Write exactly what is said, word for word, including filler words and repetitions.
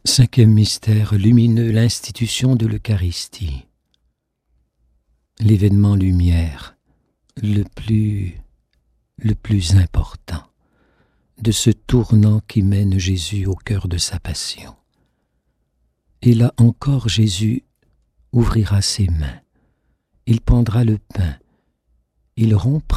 Cinquième mystère lumineux, l'institution de l'Eucharistie. L'événement lumière, le plus, le plus important, de ce tournant qui mène Jésus au cœur de sa passion. Et là encore Jésus ouvrira ses mains, il prendra le pain, il rompra